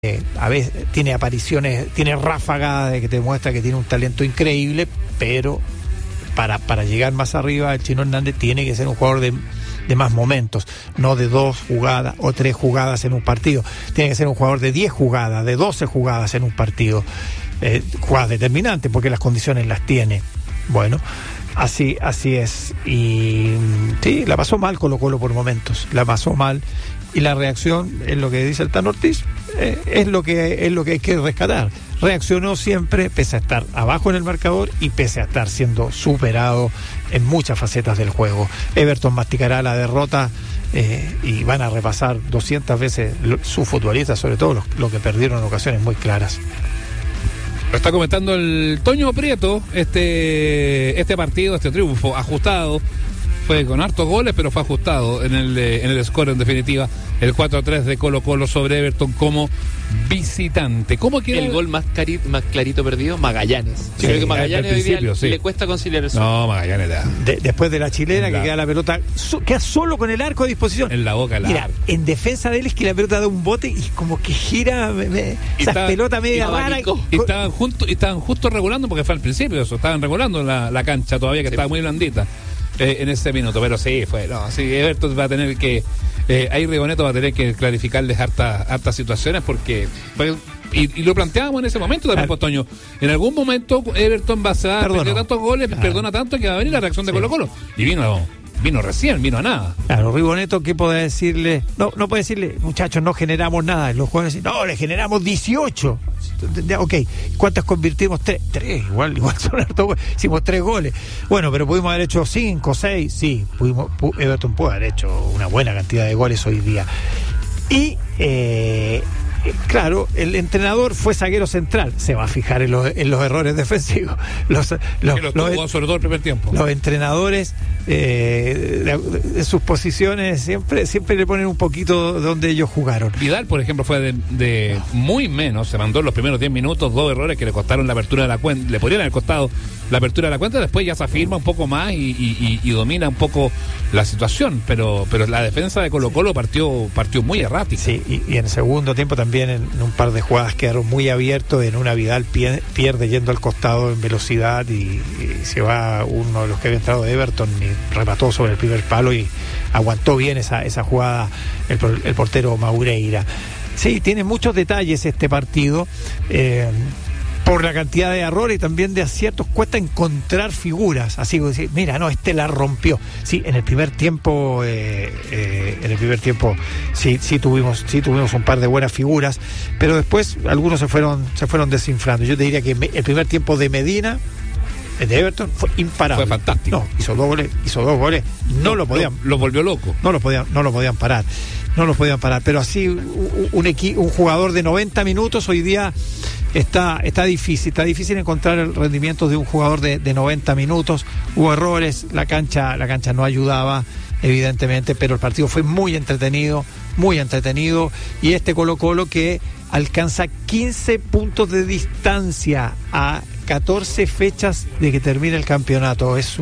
A veces tiene apariciones, tiene ráfagas de que te muestra que tiene un talento increíble, pero para llegar más arriba, el Chino Hernández tiene que ser un jugador de más momentos, no de 2 jugadas o 3 jugadas en un partido. Tiene que ser un jugador de 10 jugadas, de 12 jugadas en un partido, jugadas determinantes, porque las condiciones las tiene. Bueno, así es. Y sí, la pasó mal Colo-Colo por momentos, la pasó mal. Y la reacción, es lo que dice el Tano Ortiz, es lo que hay que rescatar. Reaccionó siempre, pese a estar abajo en el marcador y pese a estar siendo superado en muchas facetas del juego. Everton masticará la derrota y van a repasar 200 veces sus futbolistas, sobre todo los que perdieron en ocasiones muy claras. Lo está comentando el Toño Prieto, este partido, este triunfo ajustado. Fue con hartos goles, pero fue ajustado en el score, en definitiva. El 4-3 de Colo-Colo sobre Everton como visitante. ¿Cómo queda el gol más clarito perdido? Magallanes. Sí, creo que Magallanes hoy día sí. le cuesta conciliar eso. No, Magallanes después de la chilena, que queda la pelota, queda solo con el arco a disposición. En la boca. Mira, en defensa de él es que la pelota da un bote y como que gira esa pelota media rara. Y estaban justo regulando, porque fue al principio eso, estaban regulando la cancha todavía, que estaba muy blandita. En ese minuto, pero sí, Everton va a tener que, ahí Rigoneto va a tener que clarificarles hartas situaciones, porque y lo planteábamos en ese momento también, Postoño. En algún momento Everton va a perder tantos goles, perdona tanto, que va a venir la reacción de Colo-Colo. Y vino a nada. Claro, Rigoneto, ¿qué puede decirle? No puede decirle, muchachos, no generamos nada. Los jugadores dicen, no, le generamos 18. Ok, ¿cuántas convirtimos? 3, igual son hartos goles. Hicimos 3 goles. Bueno, pero pudimos haber hecho 5, 6. Sí, Everton puede haber hecho una buena cantidad de goles hoy día. Y claro, el entrenador fue zaguero central. Se va a fijar en los errores defensivos. Sobre todo el primer tiempo. Los entrenadores de sus posiciones siempre le ponen un poquito donde ellos jugaron. Vidal, por ejemplo, fue de muy menos. Se mandó en los primeros 10 minutos 2 errores que le costaron la apertura de la cuenta. Le podrían haber costado la apertura de la cuenta. Después ya se afirma un poco más y domina un poco la situación. Pero la defensa de Colo-Colo partió muy errática. Sí, y en el segundo tiempo también en un par de jugadas quedaron muy abiertos. En una Vidal pierde yendo al costado en velocidad y se va uno de los que había entrado de Everton y remató sobre el primer palo y aguantó bien esa jugada el portero Maureira. Sí, tiene muchos detalles este partido, por la cantidad de errores y también de aciertos. Cuesta encontrar figuras, así como decir, mira, no, la rompió. Sí, en el primer tiempo sí tuvimos un par de buenas figuras, pero después algunos se fueron desinflando. Yo te diría que el primer tiempo de Medina, de Everton, fue imparable. Fue fantástico. No, hizo dos goles, no lo podían. Lo volvió loco. No lo podían parar. Pero así un jugador de 90 minutos hoy día está difícil encontrar el rendimiento de un jugador de 90 minutos. Hubo errores, la cancha no ayudaba, evidentemente, pero el partido fue muy entretenido, y este Colo-Colo que alcanza 15 puntos de distancia a 14 fechas de que termine el campeonato. Es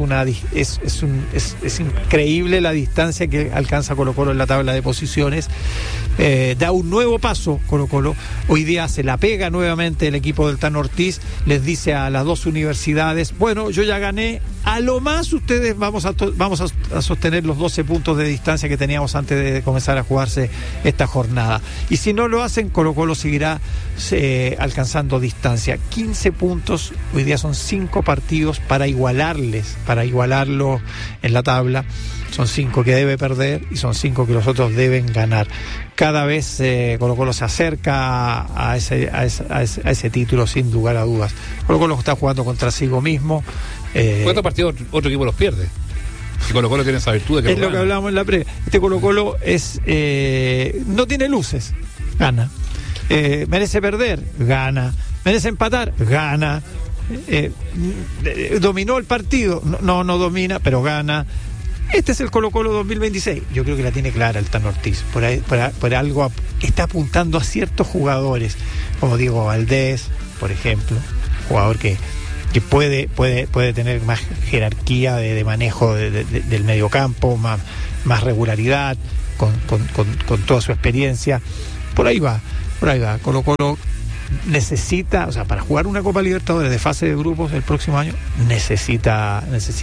increíble la distancia que alcanza Colo-Colo en la tabla de posiciones. Da un nuevo paso Colo-Colo. Hoy día se la pega nuevamente el equipo del Tano Ortiz. Les dice a las 2 universidades, bueno, yo ya gané, a lo más ustedes vamos a sostener los 12 puntos de distancia que teníamos antes de comenzar a jugarse esta jornada. Y si no lo hacen, Colo-Colo seguirá alcanzando distancia. 15 puntos, hoy día son 5 partidos para igualarlo en la tabla. Son 5 que debe perder y son 5 que los otros deben ganar. Cada vez Colo-Colo se acerca a ese título, sin lugar a dudas. Colo-Colo está jugando contra sí mismo. ¿Cuántos partidos otro equipo los pierde? Si Colo-Colo tiene esa virtud de que es lo que hablábamos en la previa. Este Colo-Colo no tiene luces, gana. Merece perder, gana. Merece empatar, gana. Dominó el partido, no domina, pero gana. Este es el Colo-Colo 2026. Yo creo que la tiene clara el Tano Ortiz. Por algo está apuntando a ciertos jugadores, como Diego Valdés, por ejemplo, jugador que puede tener más jerarquía de manejo del mediocampo, más regularidad, con toda su experiencia. Por ahí va. Por ahí va. Colo-Colo necesita, o sea, para jugar una Copa Libertadores de fase de grupos el próximo año, necesita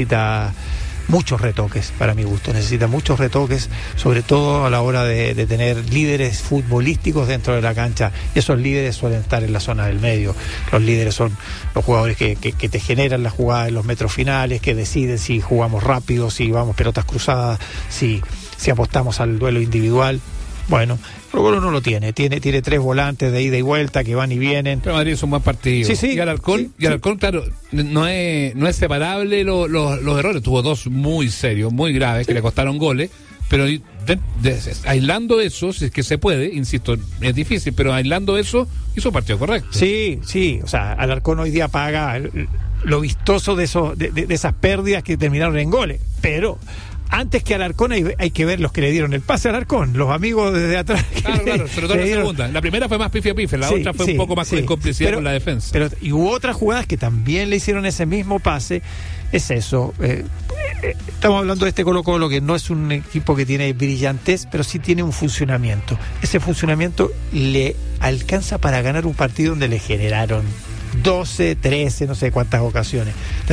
muchos retoques, para mi gusto. Necesita muchos retoques, sobre todo a la hora de tener líderes futbolísticos dentro de la cancha. Y esos líderes suelen estar en la zona del medio. Los líderes son los jugadores que te generan la jugada en los metros finales, que deciden si jugamos rápido, si vamos pelotas cruzadas, si apostamos al duelo individual. Bueno, Colo-Colo no lo tiene 3 volantes de ida y vuelta que van y vienen. Pero Madrid es un buen partido. Sí. Y Alarcón, claro, no es separable los errores. Tuvo 2 muy serios, muy graves, que le costaron goles, pero aislando eso, si es que se puede, insisto, es difícil, pero aislando eso, hizo partido correcto. Sí, o sea, Alarcón hoy día paga lo vistoso de esas pérdidas que terminaron en goles, pero antes que Alarcón hay que ver los que le dieron el pase a Alarcón, los amigos desde atrás. Claro, sobre todo la segunda. La primera fue más pifia, la otra fue un poco más en complicidad con la defensa. Y hubo otras jugadas que también le hicieron ese mismo pase. Es eso. Estamos hablando de este Colo-Colo, que no es un equipo que tiene brillantez, pero sí tiene un funcionamiento. Ese funcionamiento le alcanza para ganar un partido donde le generaron 12, 13, no sé cuántas ocasiones.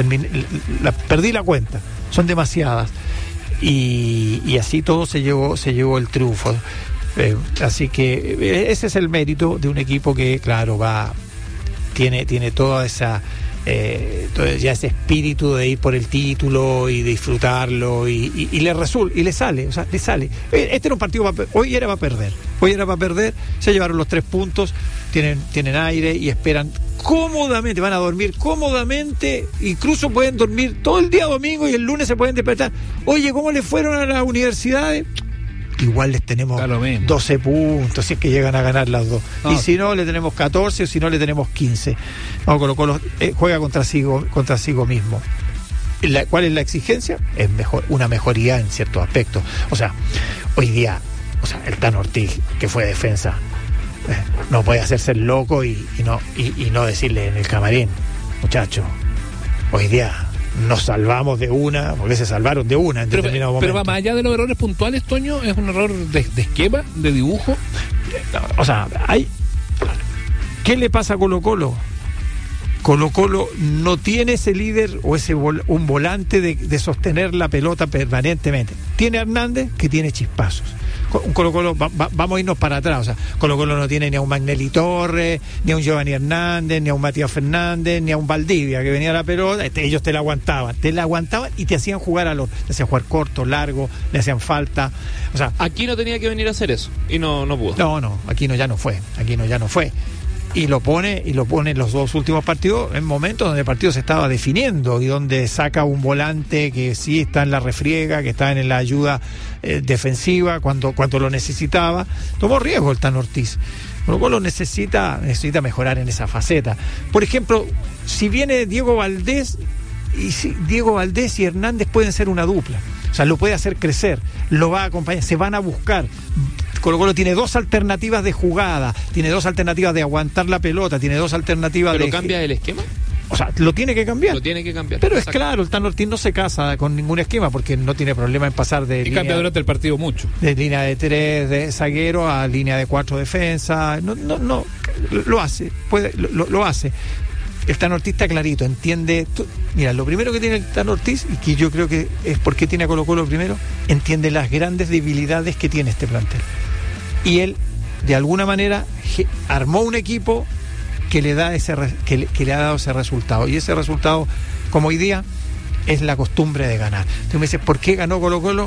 Perdí la cuenta. Son demasiadas. Y así todo se llevó el triunfo. Así que ese es el mérito de un equipo que, claro, tiene toda esa ya ese espíritu de ir por el título y disfrutarlo y le resulta y le sale. Este era un partido hoy era para perder, se llevaron los 3 puntos, tienen aire y esperan cómodamente, van a dormir cómodamente, incluso pueden dormir todo el día domingo y el lunes se pueden despertar. Oye, ¿cómo le fueron a las universidades? Igual les tenemos 12 puntos si es que llegan a ganar las 2. Y si no, le tenemos 14, o si no, le tenemos 15. Colo-Colo juega contra sí mismo. ¿Cuál es la exigencia? Es una mejoría en ciertos aspectos. O sea, hoy día, el Tano Ortiz, que fue defensa, no puede hacerse el loco y no decirle en el camarín, muchacho, hoy día nos salvamos de una, porque se salvaron de una en determinado momento. Pero va más allá de los errores puntuales, Toño, es un error de esquema, de dibujo. O sea, ¿qué le pasa a Colo-Colo? Colo-Colo no tiene ese líder o un volante de sostener la pelota permanentemente. Tiene a Hernández, que tiene chispazos. Un Colo-Colo, vamos a irnos para atrás. O sea, Colo-Colo no tiene ni a un Magnelli Torres, ni a un Giovanni Hernández, ni a un Matías Fernández, ni a un Valdivia, que venía a la pelota, ellos te la aguantaban y te hacían jugar le hacían jugar corto, largo, le hacían falta. O sea, Aquino tenía que venir a hacer eso y no pudo. No, Aquino ya no fue. Y lo pone en los 2 últimos partidos, en momentos donde el partido se estaba definiendo y donde saca un volante que sí está en la refriega, que está en la ayuda defensiva cuando lo necesitaba. Tomó riesgo el Tano Ortiz. Colo-Colo necesita mejorar en esa faceta. Por ejemplo, si viene Diego Valdés y Hernández pueden ser una dupla. O sea, lo puede hacer crecer, lo va a acompañar, se van a buscar. Colo-Colo tiene 2 alternativas de jugada, tiene 2 alternativas de aguantar la pelota, tiene 2 alternativas ¿Pero cambia el esquema? O sea, lo tiene que cambiar. Pero es claro, el Tano Ortiz no se casa con ningún esquema porque no tiene problema en pasar de línea, cambia durante el partido mucho. De línea de 3 de zaguero a línea de 4 defensa. No, lo hace, lo hace. El Tano Ortiz está clarito, entiende. Mira, lo primero que tiene el Tano Ortiz, y que yo creo que es porque tiene a Colo-Colo primero, entiende las grandes debilidades que tiene este plantel. Y él, de alguna manera, armó un equipo que le ha dado ese resultado. Y ese resultado, como hoy día, es la costumbre de ganar. Tú me dices, ¿por qué ganó Colo-Colo?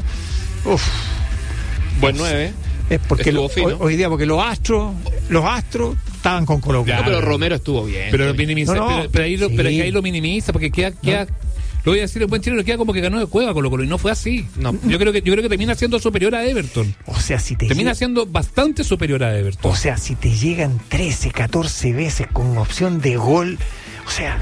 Buen 9. Es porque hoy día, porque los astros estaban con Colo-Colo. Claro. Pero Romero estuvo bien. Pero ahí lo minimiza, porque queda lo voy a decir en buen chileno, queda como que ganó de Cueva Colo-Colo, y no fue así. No. Yo creo que termina siendo superior a Everton. O sea, termina siendo bastante superior a Everton. O sea, si te llegan 13, 14 veces con opción de gol, o sea,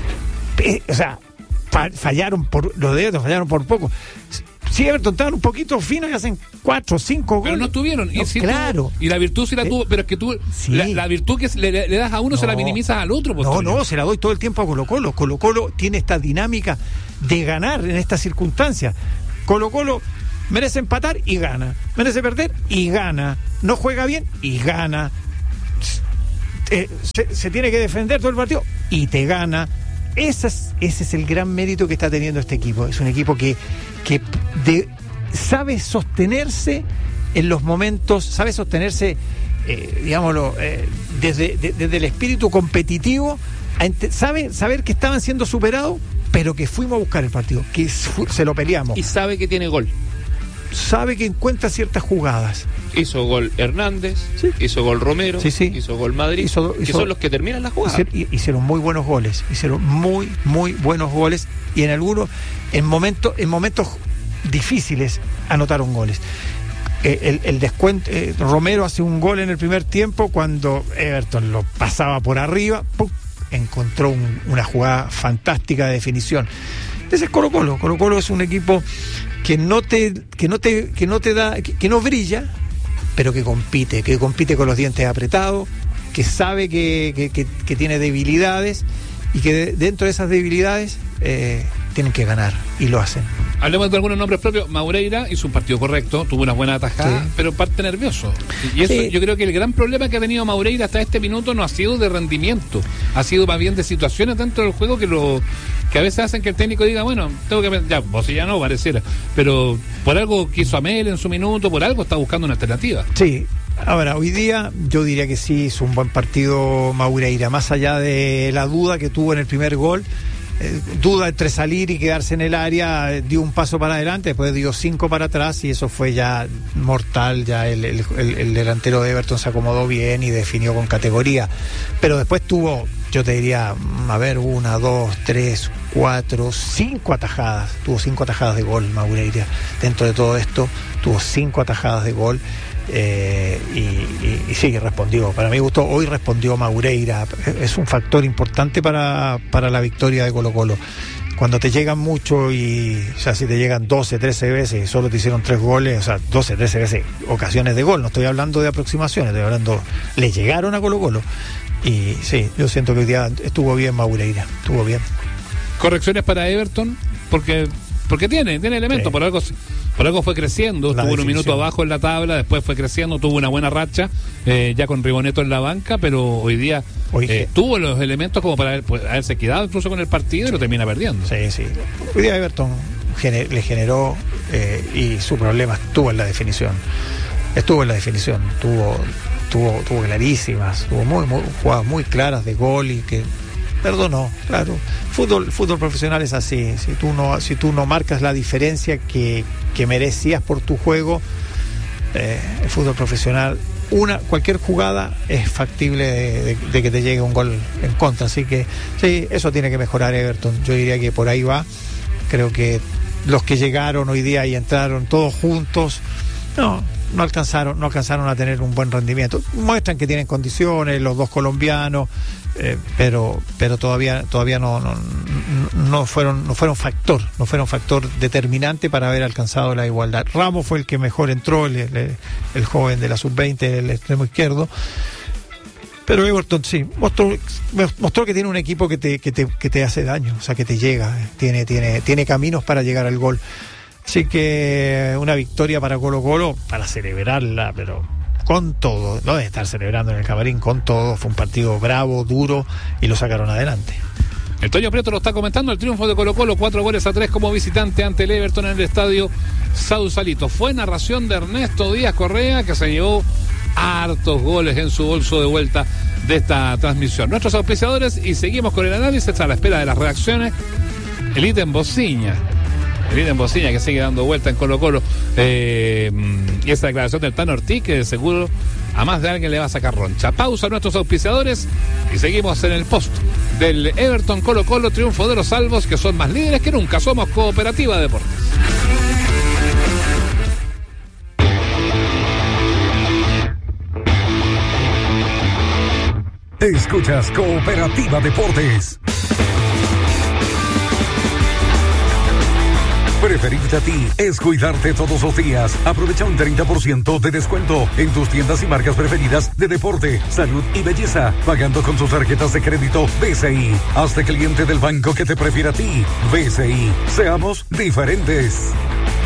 fallaron por poco. Sí, Everton estaban un poquito finos y hacen 4 o 5 goles. Pero no estuvieron. Claro. Y la virtud sí la tuvo, pero es que tú, la virtud que le das a uno se la minimizas al otro. Se la doy todo el tiempo a Colo-Colo. Colo-Colo tiene esta dinámica de ganar en estas circunstancias. Colo-Colo merece empatar y gana. Merece perder y gana. No juega bien y gana. se tiene que defender todo el partido y te gana. Ese es el gran mérito que está teniendo este equipo. Es un equipo que sabe sostenerse en los momentos, sabe sostenerse, digámoslo, desde el espíritu competitivo, saber que estaban siendo superados, pero que fuimos a buscar el partido, que se lo peleamos. Y sabe que tiene gol. Sabe que encuentra ciertas jugadas. Hizo gol Hernández, sí. Hizo gol Romero, sí. Hizo gol Madrid, que son los que terminan la jugada. Hicieron muy buenos goles, muy buenos goles, y en momentos difíciles anotaron goles. El descuento, Romero hace un gol en el primer tiempo cuando Everton lo pasaba por arriba, ¡pum!, encontró una jugada fantástica de definición. Ese es Colo-Colo. Colo-Colo es un equipo que no brilla, pero que compite con los dientes apretados, que sabe que tiene debilidades y que dentro de esas debilidades tienen que ganar, y lo hacen. Hablemos de algunos nombres propios. Maureira hizo un partido correcto, tuvo una buena atajada, sí, pero parte nervioso. Y eso, sí. Yo creo que el gran problema que ha tenido Maureira hasta este minuto no ha sido de rendimiento, ha sido más bien de situaciones dentro del juego que a veces hacen que el técnico diga, bueno, tengo que... Ya, vos ya no, pareciera. Pero por algo quiso Amel en su minuto, por algo está buscando una alternativa. Sí. Ahora, hoy día yo diría que sí hizo un buen partido Maureira, más allá de la duda que tuvo en el primer gol. Duda entre salir y quedarse en el área, dio un paso para adelante, después dio 5 para atrás, y eso fue ya mortal. Ya el delantero de Everton se acomodó bien y definió con categoría, pero después tuvo, yo te diría, 1, 2, 3, 4, 5 atajadas. Tuvo 5 atajadas de gol Maureira. Dentro de todo esto tuvo 5 atajadas de gol. Y sí, respondió. Para mi gusto, hoy respondió Maureira. Es un factor importante para la victoria de Colo-Colo. Cuando te llegan mucho, o sea, si te llegan 12, 13 veces y solo te hicieron 3 goles, o sea, 12, 13 veces ocasiones de gol, no estoy hablando de aproximaciones, estoy hablando, le llegaron a Colo-Colo. Y sí, yo siento que hoy día estuvo bien Maureira, estuvo bien. Correcciones para Everton, porque tiene elementos, sí. Por algo fue creciendo, estuvo un minuto abajo en la tabla, después fue creciendo, tuvo una buena racha, ya con Riboneto en la banca, pero hoy día tuvo los elementos como para haberse quedado incluso con el partido, y lo termina perdiendo. Sí. Hoy día Everton le generó, y su problema estuvo en la definición. Tuvo clarísimas, tuvo muy jugadas muy claras de gol y que perdonó. Claro, fútbol profesional es así. Si tú no marcas la diferencia que merecías por tu juego, el fútbol profesional, cualquier jugada es factible de que te llegue un gol en contra. Así que sí, eso tiene que mejorar Everton. Yo diría que por ahí va. Creo que los que llegaron hoy día y entraron todos juntos, no alcanzaron a tener un buen rendimiento. Muestran que tienen condiciones los dos colombianos, pero todavía no fueron factor determinante para haber alcanzado la igualdad. Ramos fue el que mejor entró, el joven de la sub-20, el extremo izquierdo. Pero Everton sí mostró que tiene un equipo que te hace daño, o sea, que te llega, tiene caminos para llegar al gol. Así que una victoria para Colo-Colo, para celebrarla, pero con todo. No debe estar celebrando en el camarín, con todo. Fue un partido bravo, duro, y lo sacaron adelante. El Toño Prieto lo está comentando, el triunfo de Colo-Colo, 4-3 como visitante ante el Everton en el estadio Sausalito. Fue narración de Ernesto Díaz Correa, que se llevó hartos goles en su bolso de vuelta de esta transmisión. Nuestros auspiciadores, y seguimos con el análisis a la espera de las reacciones. El ítem Bociña, que sigue dando vuelta en Colo-Colo, y esa declaración del Tano Ortiz, que de seguro a más de alguien le va a sacar roncha. Pausa a nuestros auspiciadores y seguimos en el post del Everton Colo-Colo, triunfo de los salvos, que son más líderes que nunca. Somos Cooperativa Deportes. Escuchas Cooperativa Deportes. Preferirte a ti es cuidarte todos los días. Aprovecha un 30% de descuento en tus tiendas y marcas preferidas de deporte, salud y belleza, pagando con tus tarjetas de crédito BCI. Hazte cliente del banco que te prefiere a ti. BCI. Seamos diferentes.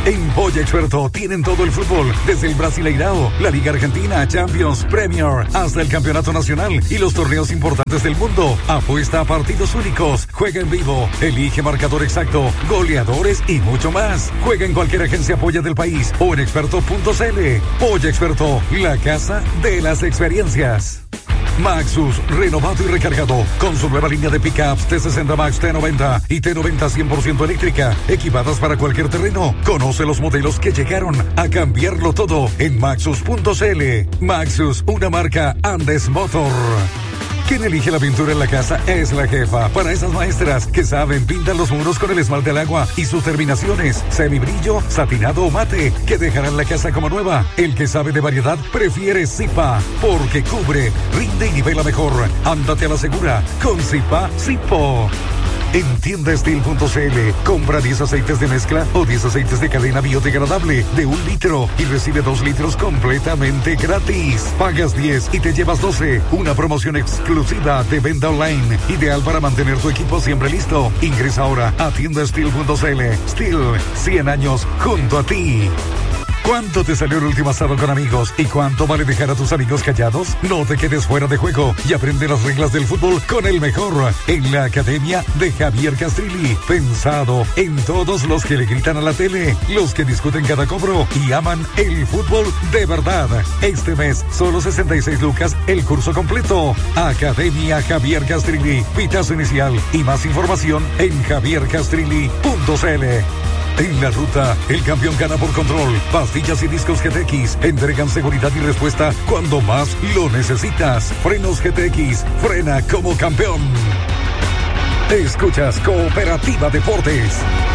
En Polla Experto tienen todo el fútbol, desde el Brasileirao, la Liga Argentina, Champions, Premier, hasta el Campeonato Nacional y los torneos importantes del mundo. Apuesta a partidos únicos, juega en vivo, elige marcador exacto, goleadores y mucho más. Juega en cualquier agencia Polla del país o en experto.cl. Polla Experto, la casa de las experiencias. Maxus, renovado y recargado, con su nueva línea de pickups T60 Max, T90 y T90 100% eléctrica, equipadas para cualquier terreno. Conoce los modelos que llegaron a cambiarlo todo en Maxus.cl. Maxus, una marca Andes Motor. Quien elige la pintura en la casa es la jefa. Para esas maestras que saben, pintan los muros con el esmalte al agua y sus terminaciones, semibrillo, satinado o mate, que dejarán la casa como nueva. El que sabe de variedad prefiere Zipa, porque cubre, rinde y nivela mejor. Ándate a la segura con Zipa Zipo. En tiendastil.cl, compra 10 aceites de mezcla o 10 aceites de cadena biodegradable de 1 litro y recibe 2 litros completamente gratis. Pagas 10 y te llevas 12. Una promoción exclusiva de venta online, ideal para mantener tu equipo siempre listo. Ingresa ahora a tiendastil.cl. Steel, 100 años junto a ti. ¿Cuánto te salió el último asado con amigos? ¿Y cuánto vale dejar a tus amigos callados? No te quedes fuera de juego y aprende las reglas del fútbol con el mejor en la Academia de Javier Castrilli. Pensado en todos los que le gritan a la tele, los que discuten cada cobro y aman el fútbol de verdad. Este mes, solo 66 lucas el curso completo. Academia Javier Castrilli. Pitazo inicial y más información en javiercastrilli.cl. En la ruta, el campeón gana por control. Pastillas y discos GTX entregan seguridad y respuesta cuando más lo necesitas. Frenos GTX, frena como campeón. Escuchas Cooperativa Deportes.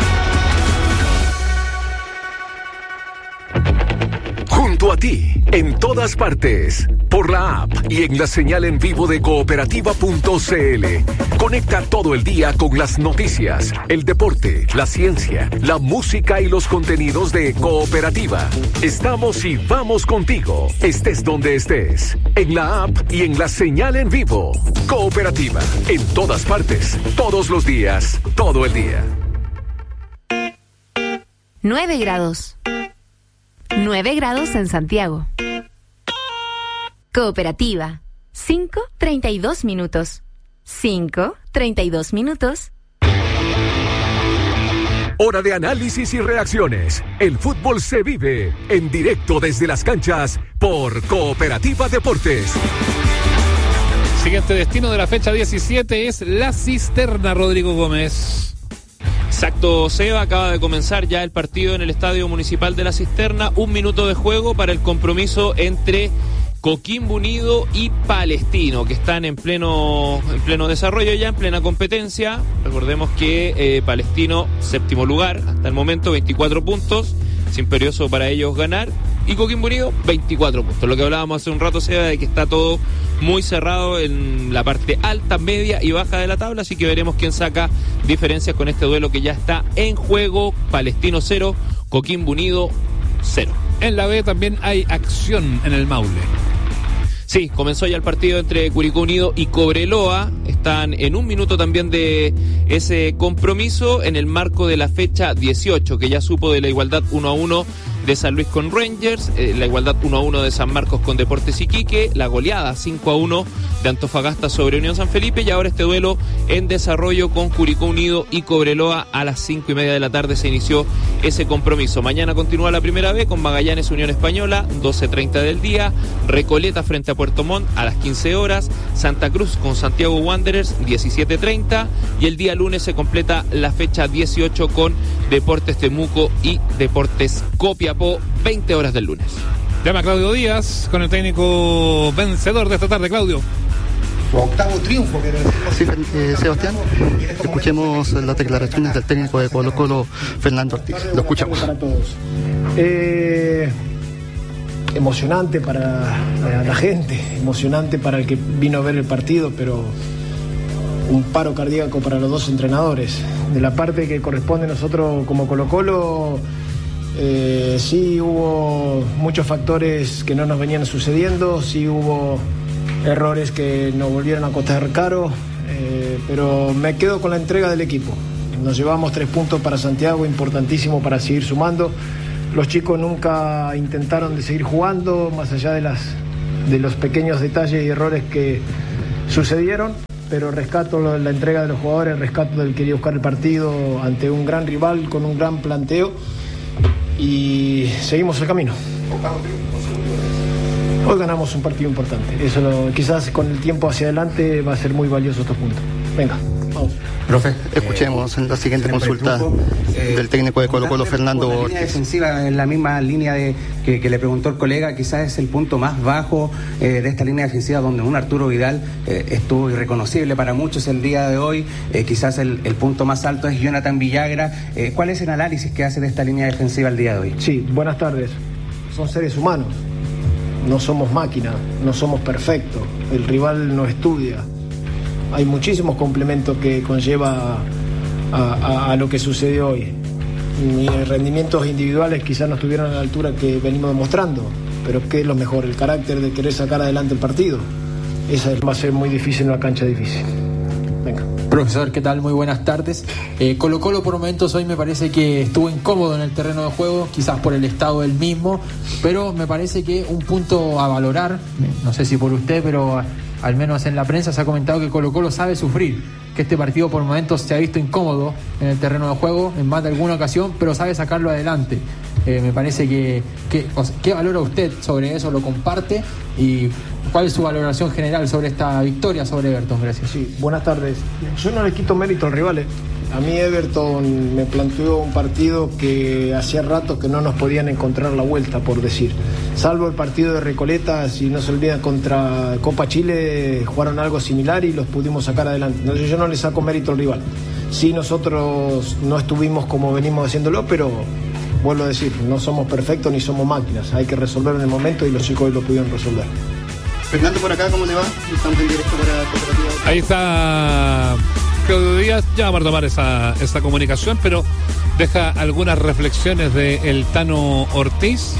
Junto a ti, en todas partes, por la app y en la señal en vivo de cooperativa.cl. Conecta todo el día con las noticias, el deporte, la ciencia, la música y los contenidos de Cooperativa. Estamos y vamos contigo, estés donde estés, en la app y en la señal en vivo. Cooperativa, en todas partes, todos los días, todo el día. 9 grados. 9 grados en Santiago. Cooperativa. 5:32 minutos. 5:32 minutos. Hora de análisis y reacciones. El fútbol se vive en directo desde las canchas por Cooperativa Deportes. Siguiente destino de la fecha 17 es La Cisterna, Rodrigo Gómez. Exacto, Seba, acaba de comenzar ya el partido en el Estadio Municipal de La Cisterna. 1 minuto de juego para el compromiso entre Coquimbo Unido y Palestino, que están en pleno desarrollo ya, en plena competencia. Recordemos que Palestino, 7º lugar hasta el momento, 24 puntos, es imperioso para ellos ganar. Y Coquimbo Unido, 24 puntos. Lo que hablábamos hace un rato, Seba, de que está todo muy cerrado en la parte alta, media y baja de la tabla, así que veremos quién saca diferencias con este duelo que ya está en juego. Palestino 0, Coquimbo Unido 0. En la B también hay acción en el Maule. Sí, comenzó ya el partido entre Curicó Unido y Cobreloa. Están en 1 minuto también de ese compromiso en el marco de la fecha 18, que ya supo de la igualdad 1-1 de San Luis con Rangers, la igualdad 1-1 de San Marcos con Deportes Iquique, la goleada 5-1 de Antofagasta sobre Unión San Felipe, y ahora este duelo en desarrollo con Curicó Unido y Cobreloa. A las 5:30 de la tarde se inició ese compromiso. Mañana continúa la primera B con Magallanes Unión Española, 12:30 del día, Recoleta frente a Puerto Montt a las 15 horas, Santa Cruz con Santiago Wanderers, 17:30, y el día lunes se completa la fecha 18 con Deportes Temuco y Deportes Copiapó, 20 horas del lunes. Llama a Claudio Díaz con el técnico vencedor de esta tarde. Claudio. Su 8º triunfo, quiero decir. Sí, Sebastián, escuchemos las declaraciones del técnico de Colo-Colo, Fernando Ortiz. Lo escuchamos. Para todos. Emocionante para la gente, emocionante para el que vino a ver el partido, pero un paro cardíaco para los dos entrenadores. De la parte que corresponde a nosotros como Colo-Colo, sí hubo muchos factores que no nos venían sucediendo, sí hubo errores que nos volvieron a costar caro, pero me quedo con la entrega del equipo. nos llevamos 3 puntos para Santiago, importantísimo para seguir sumando. Los chicos nunca intentaron de seguir jugando, más allá de los pequeños detalles y errores que sucedieron, pero rescato la entrega de los jugadores, rescato del quería buscar el partido ante un gran rival con un gran planteo y seguimos el camino. Hoy ganamos un partido importante, quizás con el tiempo hacia adelante va a ser muy valioso estos puntos. Venga, vamos. Profe, escuchemos la siguiente consulta del técnico de Colo-Colo, Fernando La Ortiz. línea defensiva, en la misma línea que le preguntó el colega, quizás es el punto más bajo de esta línea defensiva, donde un Arturo Vidal estuvo irreconocible para muchos el día de hoy. Quizás el punto más alto es Jonathan Villagra. ¿Cuál es el análisis que hace de esta línea defensiva el día de hoy? Sí, buenas tardes. Son seres humanos, no somos máquinas, no somos perfectos. El rival no estudia. Hay muchísimos complementos que conlleva a lo que sucedió hoy. Mis rendimientos individuales quizás no estuvieron a la altura que venimos demostrando, pero ¿qué es lo mejor? El carácter de querer sacar adelante el partido. Esa va a ser muy difícil en una cancha difícil. Venga. Profesor, ¿qué tal? Muy buenas tardes. Colo-Colo por momentos hoy me parece que estuvo incómodo en el terreno de juego, quizás por el estado del mismo, pero me parece que un punto a valorar, no sé si por usted, pero al menos en la prensa se ha comentado que Colo-Colo sabe sufrir, que este partido por momentos se ha visto incómodo en el terreno de juego en más de alguna ocasión, pero sabe sacarlo adelante. Me parece ¿qué valora usted sobre eso? ¿Lo comparte? ¿Y cuál es su valoración general sobre esta victoria sobre Everton? Gracias. Sí, buenas tardes. Yo no le quito mérito al rival. A mí Everton me planteó un partido que hacía rato que no nos podían encontrar la vuelta, por decir. Salvo el partido de Recoleta, si no se olvidan, contra Copa Chile, jugaron algo similar y los pudimos sacar adelante. Entonces yo no le saco mérito al rival. Sí, nosotros no estuvimos como venimos haciéndolo, pero vuelvo a decir, no somos perfectos ni somos máquinas. Hay que resolverlo en el momento y los chicos hoy lo pudieron resolver. Fernando, por acá, ¿cómo le va? Estamos en directo para Cooperativa. Ahí está Claudio Díaz, ya va a tomar esa comunicación, pero deja algunas reflexiones de el Tano Ortiz.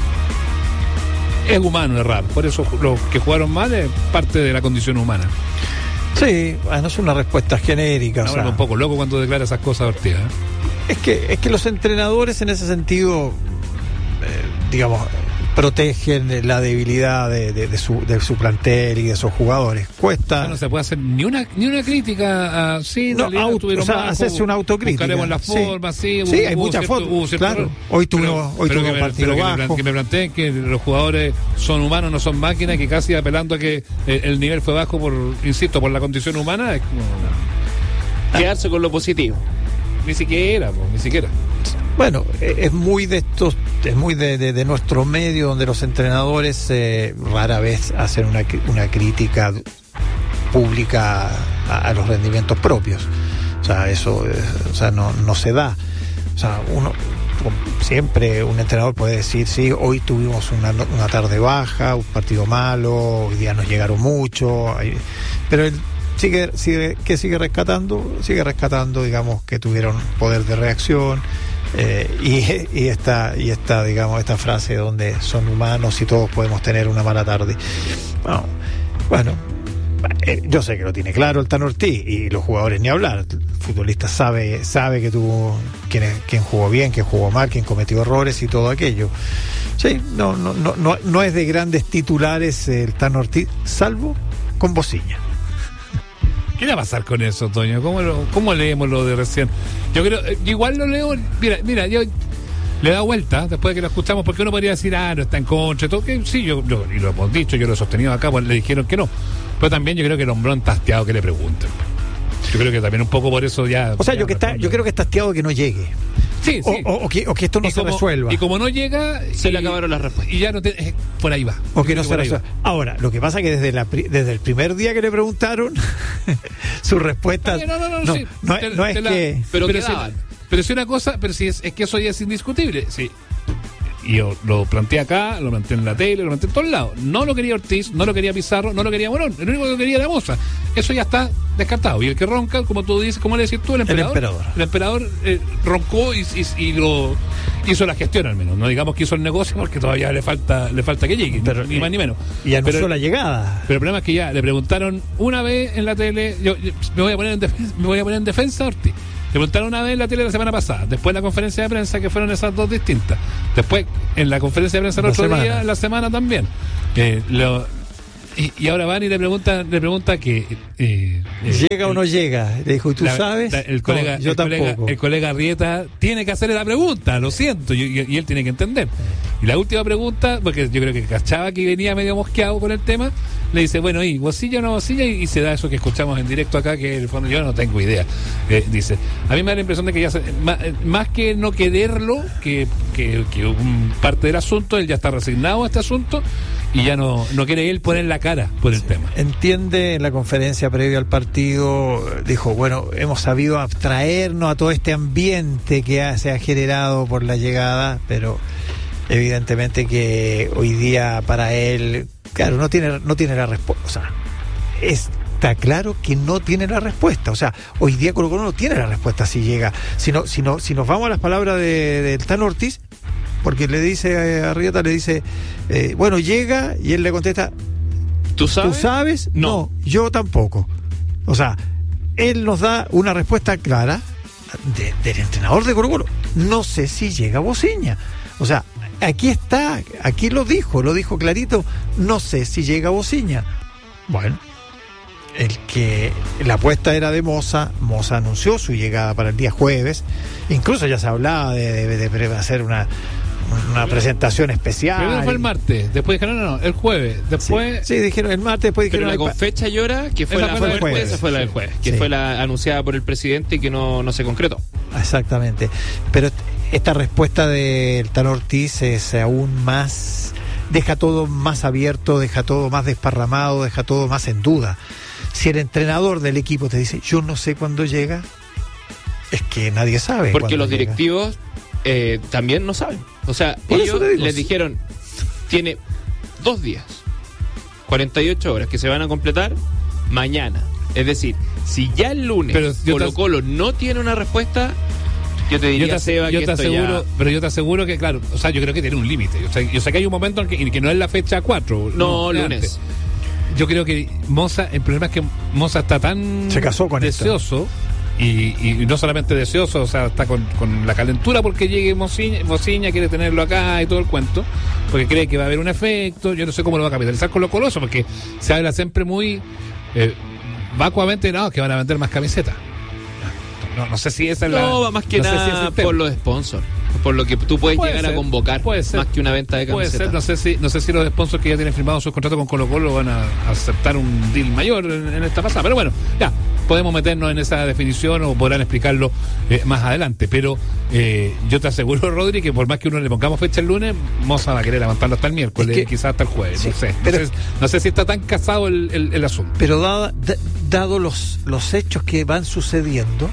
Es humano errar, por eso los que jugaron mal es parte de la condición humana. Sí, no es una respuesta genérica. Ahora un poco loco cuando declara esas cosas Ortiz, ¿eh? Es que los entrenadores en ese sentido, digamos, protegen la debilidad de su plantel y de sus jugadores. Cuesta. No se puede hacer ni una crítica a hacerse una autocrítica. Buscaremos la forma, sí. Hay muchas fotos. Claro. Hoy tuvimos un partido bajo. Que me planteen que los jugadores son humanos, no son máquinas, que casi apelando a que el nivel fue bajo por la condición humana. Es como quedarse con lo positivo. Ni siquiera. Bueno, es muy de nuestro medio, donde los entrenadores rara vez hacen una crítica pública a los rendimientos propios. O sea, eso no se da. O sea, siempre un entrenador puede decir, sí, hoy tuvimos una tarde baja, un partido malo, hoy día nos llegaron mucho, pero él sigue rescatando, digamos, que tuvieron poder de reacción. Y esta frase donde son humanos y todos podemos tener una mala tarde. Yo sé que lo tiene claro el Tano Ortiz y los jugadores ni hablar. El futbolista sabe que tuvo quién jugó bien, quién jugó mal, quién cometió errores y todo aquello. Sí, no es de grandes titulares el Tano Ortiz, salvo con Bociña. ¿Qué va a pasar con eso, Toño? ¿Cómo leemos lo de recién? Yo creo, igual lo leo. Mira, yo le da vuelta después de que lo escuchamos, porque uno podría decir, no está en contra, todo, que sí, yo y lo hemos dicho, yo lo he sostenido acá, pues le dijeron que no. Pero también yo creo que el hombrón está hastiado que le pregunten. Yo creo que también un poco por eso ya. O sea, yo creo que está hastiado de que no llegue. Sí. O que esto no se resuelva. Y como no llega, se le acabaron las respuestas. Y ya por ahí va. O que no se resuelva. Ahora, lo que pasa es que desde el primer día que le preguntaron, su respuesta no es que. Pero si una cosa, pero si es que eso ya es indiscutible. Sí. Y yo lo planteé acá, lo planteé en la tele, lo planteé en todos lados. No lo quería Ortiz, no lo quería Pizarro, no lo quería Morón. El único que quería era Moza. Eso ya está descartado. Y el que ronca, como tú dices, ¿cómo le decís tú? El emperador roncó y lo hizo la gestión al menos. No digamos que hizo el negocio porque todavía le falta que llegue, pero, ni más ni menos. Y anunció la llegada. Pero el problema es que ya le preguntaron una vez en la tele, yo me voy a poner en defensa a Ortiz. preguntaron una vez en la tele la semana pasada, después en la conferencia de prensa, que fueron esas dos distintas, después en la conferencia de prensa el otro día, la semana también. Y ahora van y le pregunta que ¿llega o no llega? Le dijo, ¿y tú sabes? El colega, yo tampoco. El colega Arrieta tiene que hacerle la pregunta, lo siento, y él tiene que entender. Y la última pregunta, porque yo creo que cachaba que venía medio mosqueado con el tema, le dice, bueno, ¿y bocilla o no bocilla? Y se da eso que escuchamos en directo acá, que en el fondo yo no tengo idea. Dice, a mí me da la impresión de que ya más que no quererlo, que un parte del asunto, él ya está resignado a este asunto y ya no quiere él poner la cara por el tema. Entiende, en la conferencia previa al partido, dijo, bueno, hemos sabido abstraernos a todo este ambiente que se ha generado por la llegada, pero evidentemente que hoy día para él, claro, no tiene la respuesta. O sea, está claro que no tiene la respuesta. O sea, hoy día Colo-Colo no tiene la respuesta si llega. Si nos vamos a las palabras del Tano Ortiz, porque le dice a Arrieta, le dice, bueno, llega, y él le contesta, ¿Tú sabes? No, yo tampoco. O sea, él nos da una respuesta clara del entrenador de Colo-Colo. No sé si llega Bociña. O sea, aquí lo dijo clarito, no sé si llega Bociña. Bueno, la apuesta era de Moza anunció su llegada para el día jueves, incluso ya se hablaba de hacer una presentación especial. Primero fue el martes, después dijeron no, el jueves, después... Sí, dijeron el martes, después dijeron... Pero la con fecha y hora, que fue la del jueves, esa fue la del jueves, que fue la anunciada por el presidente y que no se concretó. Exactamente, pero esta respuesta del Tano Ortiz es aún más, deja todo más abierto, deja todo más desparramado, deja todo más en duda. Si el entrenador del equipo te dice, yo no sé cuándo llega, es que nadie sabe. Porque los directivos también no saben. O sea, ellos les dijeron, tiene 2 días, 48 horas que se van a completar mañana. Es decir, si ya el lunes Colo-Colo no tiene una respuesta, yo te diría, Seba, que esto ya... Pero yo te aseguro que, claro, o sea, yo creo que tiene un límite. Yo sé que hay un momento en que no es la fecha 4. No, lunes. Antes. Yo creo que Moza, el problema es que Moza está tan se casó con deseoso y no solamente deseoso, o sea, está con la calentura porque llegue Bociña, quiere tenerlo acá y todo el cuento, porque cree que va a haber un efecto. Yo no sé cómo lo va a capitalizar con los colosos, porque se habla siempre muy vacuamente, que van a vender más camisetas. No sé si esa es va más que nada por los sponsors, por lo que tú puedes llegar a convocar, más que una venta de camisetas. No sé si los sponsors que ya tienen firmado sus contratos con Colo-Colo van a aceptar un deal mayor en esta pasada, pero bueno, ya podemos meternos en esa definición o podrán explicarlo más adelante, pero yo te aseguro, Rodri, que por más que uno le pongamos fecha el lunes, Moza va a querer levantarlo hasta el miércoles, quizás hasta el jueves, sí, no sé si está tan casado el asunto. Pero dado los hechos que van sucediendo,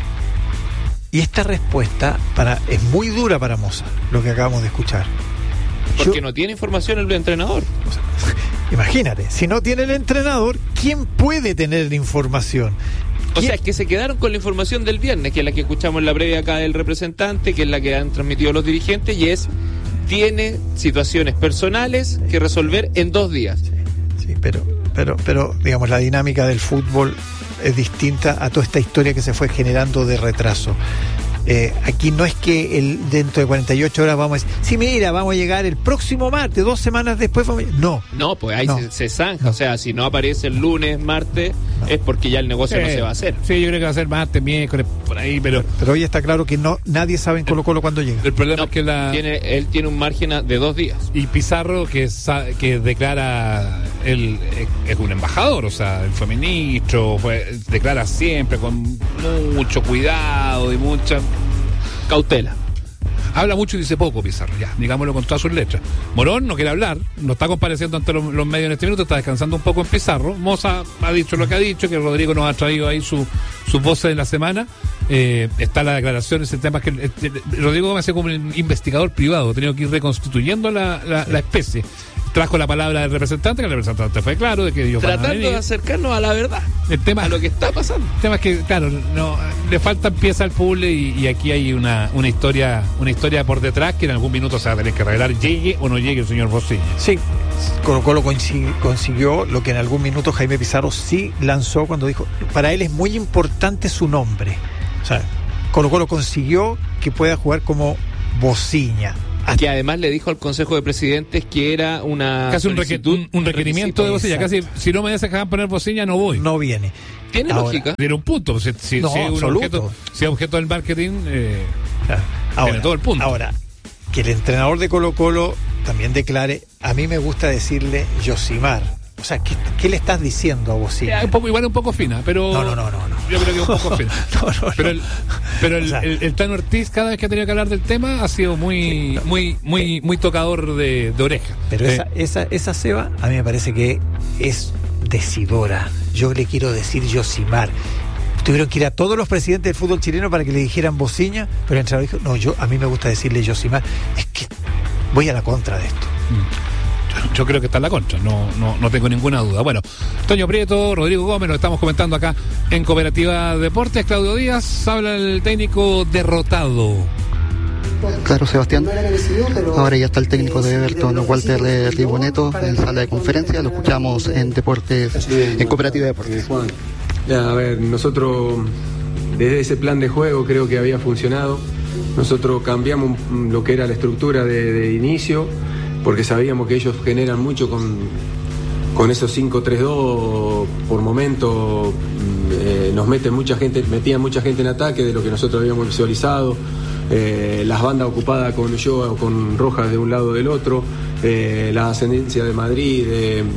y esta respuesta es muy dura para Moza, lo que acabamos de escuchar. Porque no tiene información el entrenador. O sea, imagínate, si no tiene el entrenador, ¿quién puede tener la información? O sea, es que se quedaron con la información del viernes, que es la que escuchamos en la previa acá del representante, que es la que han transmitido los dirigentes, y tiene situaciones personales que resolver en 2 días. Sí, pero digamos, la dinámica del fútbol es distinta a toda esta historia que se fue generando de retraso. Aquí no es que dentro de 48 horas vamos a decir, sí, mira, vamos a llegar el próximo martes, 2 semanas después vamos a... No, pues ahí se zanja. O sea, si no aparece el lunes, martes, es porque ya el negocio no se va a hacer. Sí, yo creo que va a ser martes, miércoles, por ahí, pero hoy está claro que nadie sabe en Colo-Colo cuándo llega. El problema es que él tiene un margen de 2 días. Y Pizarro, que declara, él es un embajador, o sea, él fue ministro, declara siempre con mucho cuidado y mucha cautela. Habla mucho y dice poco Pizarro, ya, digámoslo con todas sus letras. Morón no quiere hablar, no está compareciendo ante los medios en este minuto, está descansando un poco en Pizarro. Moza ha dicho lo que ha dicho, que Rodrigo nos ha traído ahí sus voces de la semana. Está la declaración, ese tema que Rodrigo me hace como un investigador privado, ha tenido que ir reconstituyendo la especie. Trajo la palabra del representante, que el representante fue claro de que ellos tratando de acercarnos a la verdad, a lo que está pasando. El tema es que, claro, no le faltan piezas al puzzle y aquí hay una historia por detrás que en algún minuto se va a tener que revelar, llegue o no llegue el señor Bociña. Sí, Colo-Colo consiguió lo que en algún minuto Jaime Pizarro sí lanzó cuando dijo, para él es muy importante su nombre. O sea, Colo-Colo consiguió que pueda jugar como Bociña. Que además le dijo al Consejo de Presidentes que era una casi un requerimiento de Bociña. Casi, si no me dejan poner Bociña, no voy. No viene. Tiene lógica. Tiene un punto. Si es objeto del marketing, tiene todo el punto. Ahora, que el entrenador de Colo-Colo también declare, a mí me gusta decirle Yosimar. O sea, ¿qué le estás diciendo a Bociña? Igual un poco fina, pero... No. Yo creo que un poco fina. Pero el Tano Ortiz, cada vez que ha tenido que hablar del tema, ha sido muy tocador de oreja. Pero esa Seba, a mí me parece que es decidora. Yo le quiero decir Yosimar. Tuvieron que ir a todos los presidentes del fútbol chileno para que le dijeran Bociña, pero el entrenador dijo, a mí me gusta decirle Yosimar. Es que voy a la contra de esto. Yo creo que está en la contra, no tengo ninguna duda. Bueno, Toño Prieto, Rodrigo Gómez, lo estamos comentando acá en Cooperativa Deportes. Claudio Díaz, habla el técnico derrotado. Claro, Sebastián. Ahora ya está el técnico de Everton, Walter Riboneto, en sala de conferencia. Lo escuchamos en Deportes, en Cooperativa Deportes. A ver, nosotros desde ese plan de juego creo que había funcionado. Nosotros cambiamos lo que era la estructura de inicio, porque sabíamos que ellos generan mucho con esos 5-3-2 por momento. Nos metían mucha gente en ataque de lo que nosotros habíamos visualizado. Las bandas ocupadas con Ulloa o con Rojas de un lado o del otro, la ascendencia de Madrid,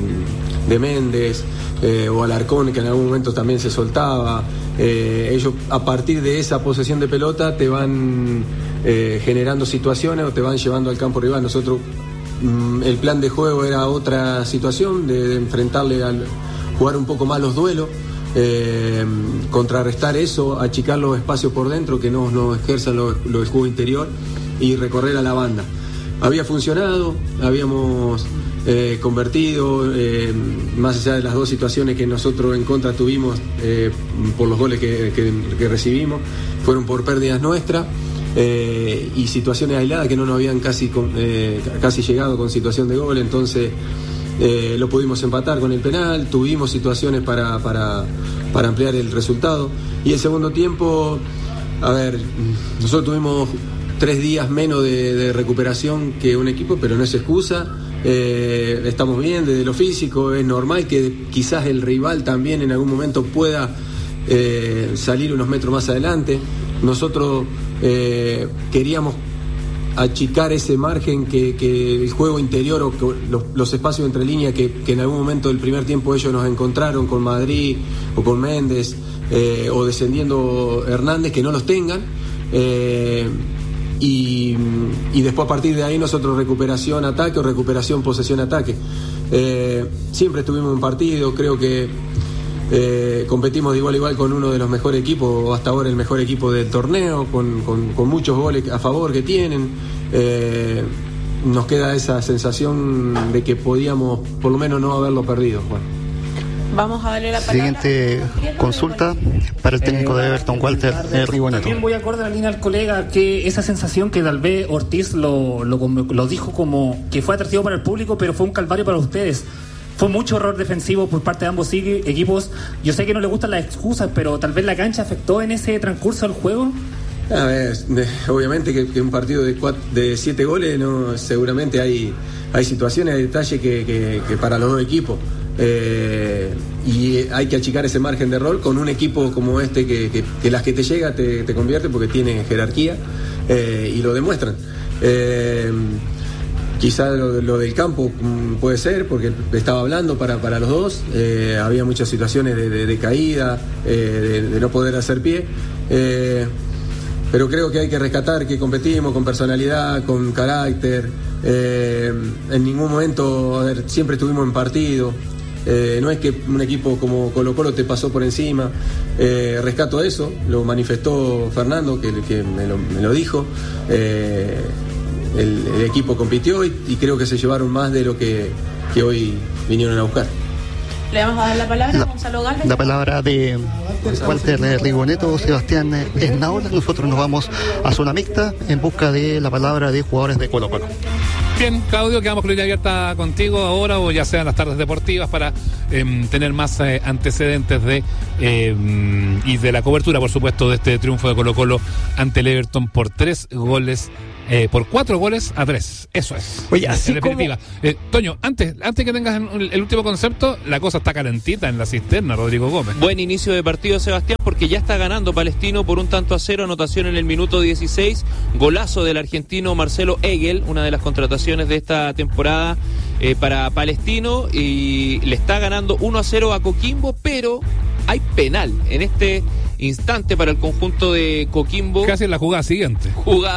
de Méndez, o Alarcón, que en algún momento también se soltaba. Ellos, a partir de esa posesión de pelota, te van generando situaciones o te van llevando al campo rival. Nosotros, el plan de juego era otra situación, de enfrentarle al jugar un poco más los duelos, contrarrestar eso, achicar los espacios por dentro, que no ejerzan el juego interior, y recorrer a la banda. Había funcionado, habíamos convertido, más allá de las dos situaciones que nosotros en contra tuvimos por los goles que recibimos, fueron por pérdidas nuestras. Y situaciones aisladas que no nos habían casi llegado con situación de gol. Entonces lo pudimos empatar con el penal, tuvimos situaciones para ampliar el resultado. Y el segundo tiempo, a ver, nosotros tuvimos 3 días menos de recuperación que un equipo, pero no es excusa. Estamos bien desde lo físico, es normal que quizás el rival también en algún momento pueda salir unos metros más adelante. Nosotros queríamos achicar ese margen que el juego interior o los espacios entre líneas que en algún momento del primer tiempo ellos nos encontraron con Madrid o con Méndez, o descendiendo Hernández, que no los tengan, y después a partir de ahí nosotros recuperación ataque o recuperación posesión ataque. Siempre estuvimos en partido, creo que competimos de igual a igual con uno de los mejores equipos, o hasta ahora el mejor equipo del torneo, con muchos goles a favor que tienen. Nos queda esa sensación de que podíamos por lo menos no haberlo perdido. Bueno. Vamos a darle la palabra. Siguiente consulta para el técnico de Everton, Walter Riboneto. También voy a acordar a la línea al colega que esa sensación que tal vez Ortiz lo dijo como que fue atractivo para el público, pero fue un calvario para ustedes. Fue mucho error defensivo por parte de ambos equipos. Yo sé que no les gustan las excusas, pero tal vez la cancha afectó en ese transcurso del juego. A ver, obviamente que un partido de 7 goles, no, seguramente hay situaciones, hay detalles que para los dos equipos. Y hay que achicar ese margen de error con un equipo como este que las que te llega te convierte, porque tiene jerarquía, y lo demuestran. Quizá lo del campo puede ser, porque estaba hablando para los dos. Había muchas situaciones de caída, de no poder hacer pie. Pero creo que hay que rescatar que competimos con personalidad, con carácter. En ningún momento, siempre estuvimos en partido. No es que un equipo como Colo-Colo te pasó por encima. Rescato eso, lo manifestó Fernando, que me lo dijo. El equipo compitió y creo que se llevaron más de lo que hoy vinieron a buscar. Le vamos a dar la palabra a Gonzalo Galvez. La palabra de Walter Riboneto, Sebastián Esnaola. Nosotros nos vamos a zona mixta en busca de la palabra de jugadores de Colo-Colo. Bien, Claudio, quedamos con línea abierta contigo ahora o ya sea en las tardes deportivas para tener más antecedentes y de la cobertura, por supuesto, de este triunfo de Colo-Colo ante el Everton por 4 goles a 3. Eso es. Oye, así en definitiva. Toño, antes que tengas el último concepto, la cosa está calentita en la cisterna, Rodrigo Gómez. Buen inicio de partido, Sebastián, porque ya está ganando Palestino por 1-0, anotación en el minuto 16, golazo del argentino Marcelo Egel, una de las contrataciones de esta temporada para Palestino, y le está ganando 1-0 a Coquimbo, pero hay penal en este instante para el conjunto de Coquimbo. Casi en la jugada siguiente.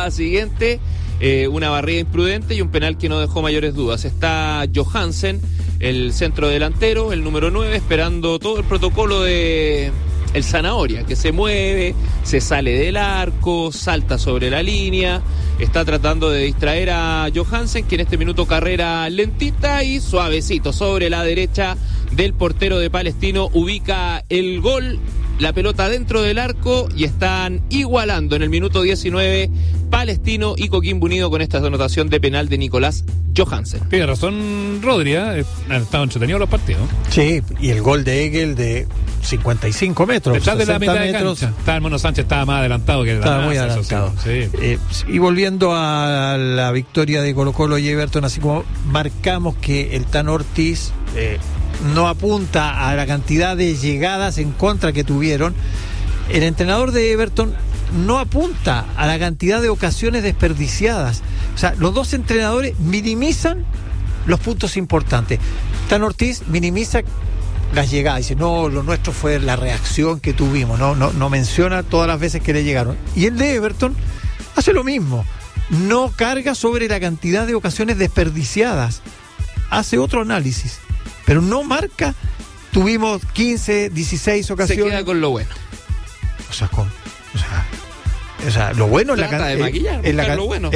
Una barrida imprudente y un penal que no dejó mayores dudas. Está Johansen, el centro delantero, el número 9, esperando todo el protocolo de el Zanahoria, que se mueve, se sale del arco, salta sobre la línea, está tratando de distraer a Johansen, que en este minuto carrera lentita y suavecito sobre la derecha del portero de Palestino ubica el gol. La pelota dentro del arco y están igualando en el minuto 19 Palestino y Coquimbo Unido con esta anotación de penal de Nicolás Johansen. Tiene razón Rodri, han estado entretenidos los partidos. Sí, y el gol de Egel de 55 metros. Detrás de la mitad de cancha. Estaba el Mono Sánchez, estaba más adelantado que estaba muy adelantado. Sí. Y volviendo a la victoria de Colo-Colo y Everton, así como marcamos que el Tan Ortiz no apunta a la cantidad de llegadas en contra que tuvieron, el entrenador de Everton no apunta a la cantidad de ocasiones desperdiciadas. O sea, los dos entrenadores minimizan los puntos importantes. Tan Ortiz minimiza las llegadas, dice, no, lo nuestro fue la reacción que tuvimos, no menciona todas las veces que le llegaron. Y el de Everton hace lo mismo, no carga sobre la cantidad de ocasiones desperdiciadas, hace otro análisis, pero no marca, tuvimos 15, 16 ocasiones. Se queda con lo bueno. O sea, lo bueno es trata de maquillar, lo bueno.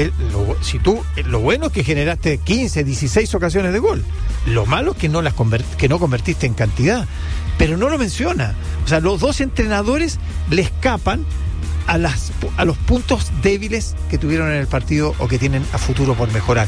Lo bueno es que generaste 15, 16 ocasiones de gol. Lo malo es que no convertiste en cantidad, pero no lo menciona. O sea, los dos entrenadores le escapan a los puntos débiles que tuvieron en el partido o que tienen a futuro por mejorar.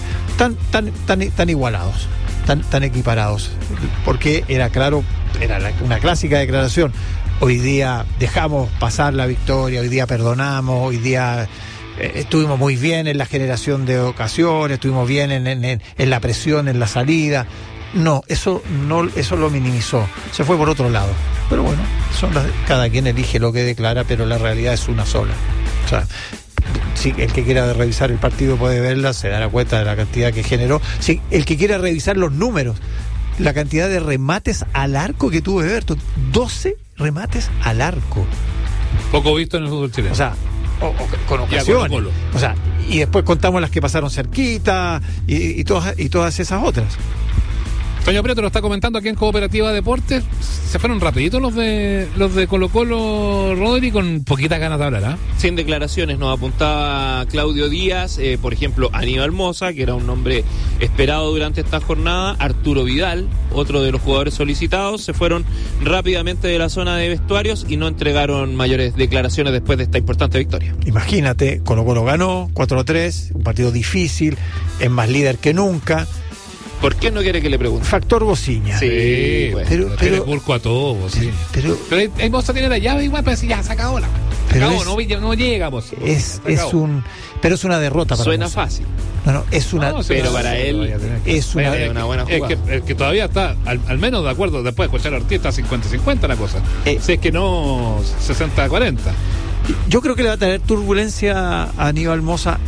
Tan igualados, tan equiparados, porque era claro, era una clásica declaración. Hoy día dejamos pasar la victoria, hoy día perdonamos, hoy día estuvimos muy bien en la generación de ocasiones, estuvimos bien en la presión, en la salida. No, eso lo minimizó, se fue por otro lado. Pero bueno, cada quien elige lo que declara, pero la realidad es una sola. O sea, si el que quiera revisar el partido puede verla, se dará cuenta de la cantidad que generó. Si el que quiera revisar los números, la cantidad de remates al arco que tuvo Everton, 12 remates al arco. Poco visto en el fútbol chileno. O sea, con ocasiones. O sea, y después contamos las que pasaron cerquita y todas esas otras. Toño Prieto lo está comentando aquí en Cooperativa Deportes. Se fueron rapiditos los de Colo-Colo, Rodri, con poquitas ganas de hablar, ¿ah? Sin declaraciones, nos apuntaba Claudio Díaz, por ejemplo, Aníbal Mosa, que era un nombre esperado durante esta jornada, Arturo Vidal, otro de los jugadores solicitados, se fueron rápidamente de la zona de vestuarios y no entregaron mayores declaraciones después de esta importante victoria. Imagínate, Colo-Colo ganó 4-3, un partido difícil, es más líder que nunca. ¿Por qué no quiere que le pregunte? Factor Bociña. Sí, bueno, pero Burco a todo, sí. Pero ahí Moza tiene la llave igual para decir, ya, se acabó no llega, Moza. Pero es una derrota para Suena Moza. Fácil. No, es una. Pero para él es una buena jugada. Es que todavía está, al menos de acuerdo, después de escuchar a Ortiz, está 50-50 la cosa. Si es que no 60-40. Yo creo que le va a traer turbulencia a Aníbal Moza.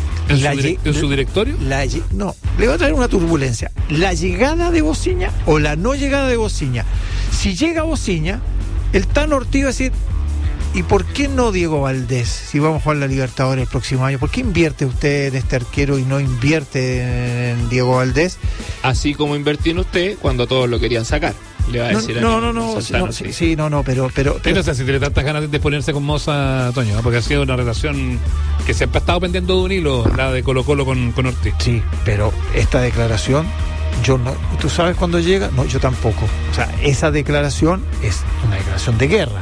¿En su directorio? No, le va a traer una turbulencia. La llegada de Bociña o la no llegada de Bociña. Si llega Bociña, el Tan Ortiz va a decir, ¿y por qué no Diego Valdés? Si vamos a jugar la Libertadores el próximo año, ¿por qué invierte usted en este arquero y no invierte en Diego Valdés? Así como invertí en usted cuando todos lo querían sacar. Le va a decir pero yo no sé si tiene tantas ganas de ponerse con Moza, Toño, ¿no? Porque ha sido una relación que siempre ha estado pendiendo de un hilo, la de Colo-Colo con Ortiz. Sí, pero esta declaración, yo no. ¿Tú sabes cuándo llega? No, yo tampoco. O sea, esa declaración es una declaración de guerra.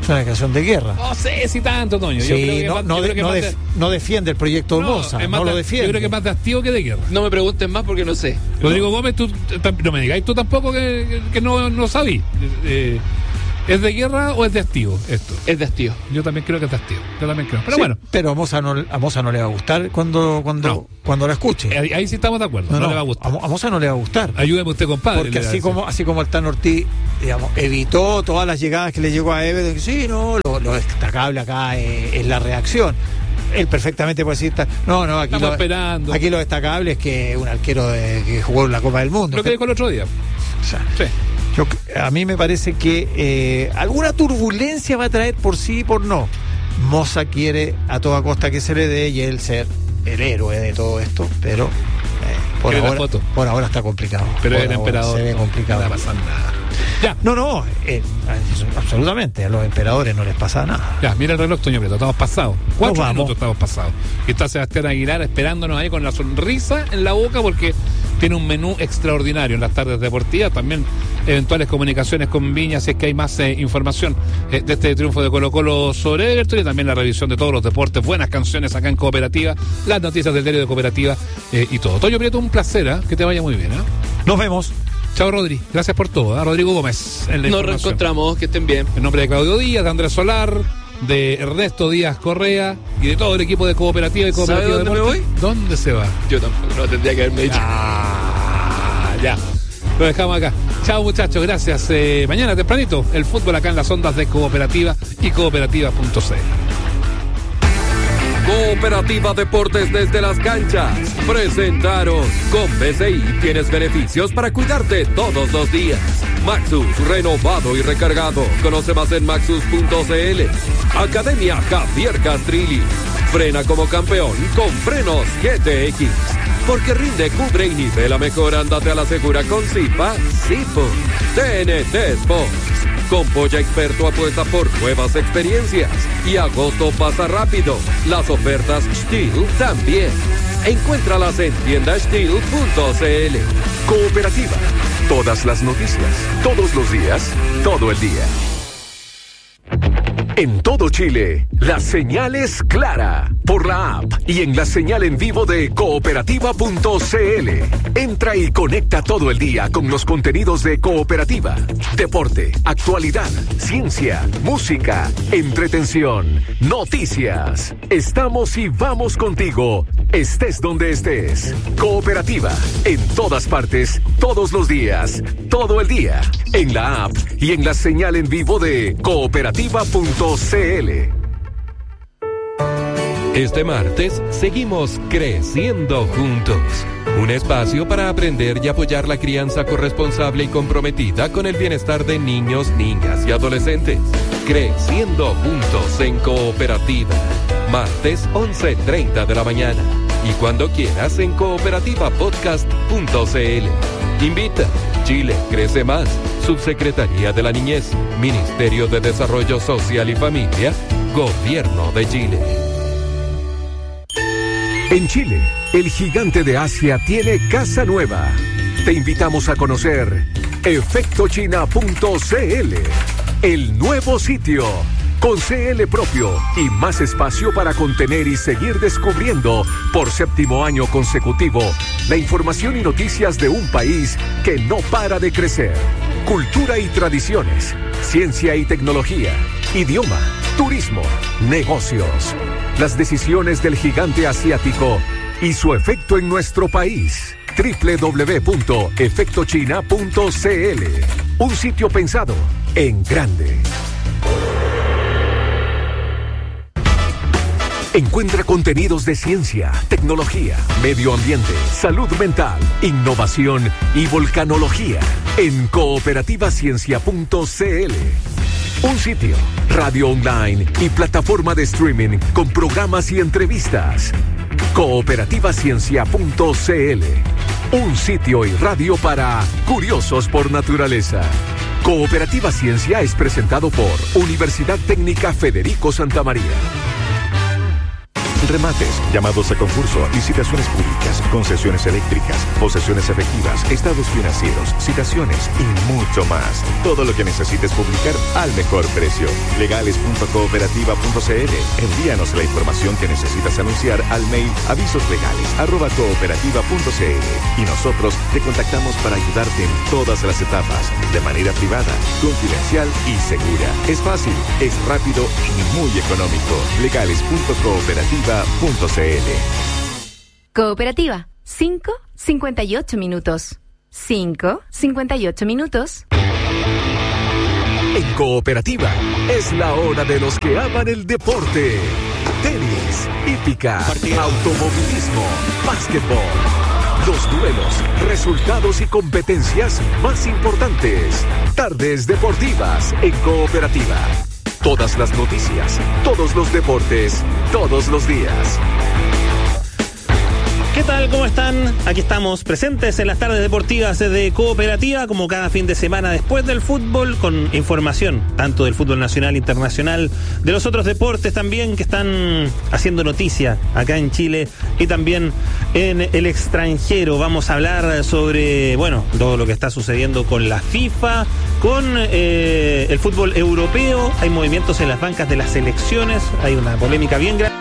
Es una declaración de guerra. No sé si tanto, Toño. Sí, yo creo que no defiende el proyecto de Moza, no lo defiende. Yo creo que es más de hastío que de guerra. No me pregunten más porque no sé. Rodrigo Gómez, tú no me digáis tú tampoco que no sabís. ¿Es de guerra o es de hastío esto? Es de hastío. Yo también creo que es de hastío. Pero sí, bueno. Pero a Moza no le va a gustar cuando lo escuche. Ahí sí estamos de acuerdo. No le va a gustar. A Moza no le va a gustar. Ayúdeme usted, compadre. Porque así como el Tan Ortiz, digamos, evitó todas las llegadas que le llegó a Eve, sí, no, lo destacable acá es la reacción. Él perfectamente puede decir, aquí lo destacable es que un arquero que jugó en la Copa del Mundo. Lo que dijo el otro día. O sea, sí. A mí me parece que alguna turbulencia va a traer por sí y por no. Moza quiere a toda costa que se le dé y él ser el héroe de todo esto, pero por ahora está complicado. Pero el emperador se ve complicado. No va a pasar nada. Ya. No, absolutamente, a los emperadores no les pasa nada. Ya, mira el reloj, Toño Prieto, estamos pasados. 4 minutos estamos pasados. Y está Sebastián Aguilar esperándonos ahí con la sonrisa en la boca porque tiene un menú extraordinario en las tardes deportivas. También eventuales comunicaciones con Viña, si es que hay más información de este triunfo de Colo-Colo sobre Everton, y también la revisión de todos los deportes, buenas canciones acá en Cooperativa, las noticias del diario de Cooperativa y todo. Toño Prieto, un placer, que te vaya muy bien. Nos vemos. Chao, Rodri. Gracias por todo. Rodrigo Gómez. Nos reencontramos, que estén bien. En nombre de Claudio Díaz, de Andrés Solar, de Ernesto Díaz Correa y de todo el equipo de Cooperativa y Cooperativa. ¿Sabe dónde me voy? ¿Dónde se va? Yo tampoco, no tendría que haberme dicho. Ya. Lo dejamos acá. Chao, muchachos. Gracias. Mañana tempranito, el fútbol acá en las ondas de Cooperativa y cooperativa.cl. Cooperativa Deportes desde las canchas presentaron: con BCI tienes beneficios para cuidarte todos los días. Maxus, renovado y recargado. Conoce más en maxus.cl. Academia Javier Castrilli. Frena como campeón con frenos GTX. Porque rinde, cubre y nivela mejor. Ándate a la segura con Zipa, Zipo. TNT Sports. Con Polla Experto apuesta por nuevas experiencias. Y agosto pasa rápido. Las ofertas Steel también. Encuéntralas en tiendasteel.cl. Cooperativa. Todas las noticias, todos los días, todo el día. En todo Chile, la señal es clara. Por la app y en la señal en vivo de cooperativa.cl. Entra y conecta todo el día con los contenidos de Cooperativa. Deporte, actualidad, ciencia, música, entretención, noticias. Estamos y vamos contigo, estés donde estés. Cooperativa, en todas partes, todos los días, todo el día. En la app y en la señal en vivo de cooperativa.cl. Este martes seguimos creciendo juntos. Un espacio para aprender y apoyar la crianza corresponsable y comprometida con el bienestar de niños, niñas y adolescentes. Creciendo juntos en Cooperativa. Martes 11:30 de la mañana. Y cuando quieras en cooperativapodcast.cl. Invita. Chile crece más. Subsecretaría de la Niñez. Ministerio de Desarrollo Social y Familia. Gobierno de Chile. En Chile, el gigante de Asia tiene casa nueva. Te invitamos a conocer efectochina.cl, el nuevo sitio, con CL propio y más espacio para contener y seguir descubriendo por 7º año consecutivo la información y noticias de un país que no para de crecer. Cultura y tradiciones, ciencia y tecnología, idioma, turismo, negocios. Las decisiones del gigante asiático y su efecto en nuestro país. www.efectochina.cl. Un sitio pensado en grande. Encuentra contenidos de ciencia, tecnología, medio ambiente, salud mental, innovación y volcanología en cooperativaciencia.cl. Un sitio, radio online y plataforma de streaming con programas y entrevistas. Cooperativaciencia.cl. Un sitio y radio para curiosos por naturaleza. Cooperativa Ciencia es presentado por Universidad Técnica Federico Santa María. Remates, llamados a concurso, licitaciones públicas, concesiones eléctricas, posesiones efectivas, estados financieros, citaciones y mucho más. Todo lo que necesites publicar al mejor precio. Legales.cooperativa.cl. Envíanos la información que necesitas anunciar al mail avisoslegales@cooperativa.cl y nosotros te contactamos para ayudarte en todas las etapas, de manera privada, confidencial y segura. Es fácil, es rápido y muy económico. Legales.cooperativa.cl. Cooperativa, 5:58 minutos. 5:58 minutos. En Cooperativa es la hora de los que aman el deporte. Tenis, hípica, automovilismo, básquetbol. Los duelos, resultados y competencias más importantes. Tardes deportivas en Cooperativa. Todas las noticias, todos los deportes, todos los días. ¿Qué tal? ¿Cómo están? Aquí estamos presentes en las tardes deportivas de Cooperativa, como cada fin de semana después del fútbol, con información tanto del fútbol nacional, internacional, de los otros deportes también que están haciendo noticia acá en Chile y también en el extranjero. Vamos a hablar sobre, todo lo que está sucediendo con la FIFA, con el fútbol europeo. Hay movimientos en las bancas de las selecciones, hay una polémica bien grande.